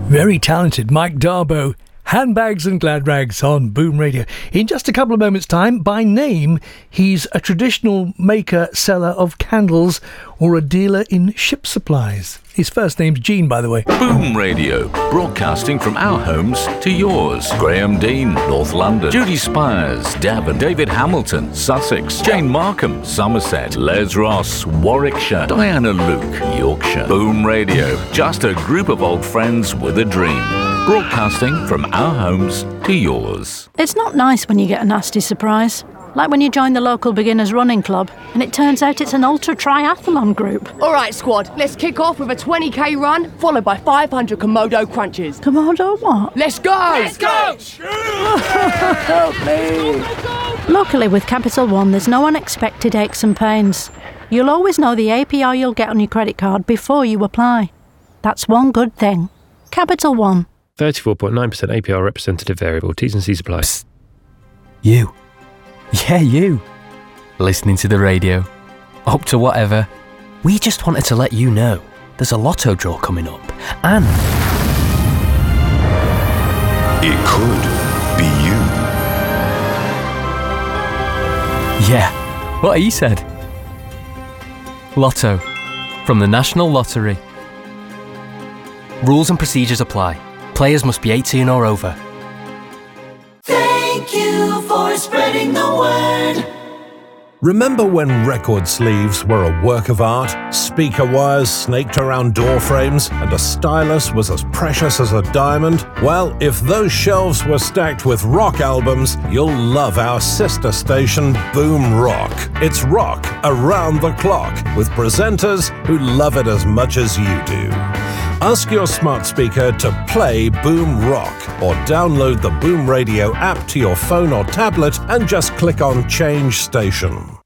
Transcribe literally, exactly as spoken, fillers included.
Very talented Mike Darbo. Handbags and Glad Rags on Boom Radio. In just a couple of moments' time, by name, he's a traditional maker, seller of candles or a dealer in ship supplies. His first name's Gene, by the way. Boom Radio, broadcasting from our homes to yours. Graham Dean, North London. Judy Spires, Devon. David Hamilton, Sussex. Jane Markham, Somerset. Les Ross, Warwickshire. Diana Luke, Yorkshire. Boom Radio, just a group of old friends with a dream. Broadcasting from our homes to yours. It's not nice when you get a nasty surprise. Like when you join the local beginners running club and it turns out it's an ultra triathlon group. All right, squad, let's kick off with a twenty k run, followed by five hundred Komodo crunches. Komodo what? Let's go! Let's go! Help me! Luckily with Capital One, there's no unexpected aches and pains. You'll always know the A P R you'll get on your credit card before you apply. That's one good thing. Capital One. thirty-four point nine percent A P R representative variable. T's and C's apply. Psst. You. Yeah, you. Listening to the radio. Up to whatever. We just wanted to let you know there's a lotto draw coming up. And it could be you. Yeah, what he said. Lotto. From the National Lottery. Rules and procedures apply. Players must be eighteen or over. Thank you for spreading the word. Remember when record sleeves were a work of art? Speaker wires snaked around door frames and a stylus was as precious as a diamond? Well, if those shelves were stacked with rock albums, you'll love our sister station, Boom Rock. It's rock around the clock with presenters who love it as much as you do. Ask your smart speaker to play Boom Rock or download the Boom Radio app to your phone or tablet and just click on Change Station.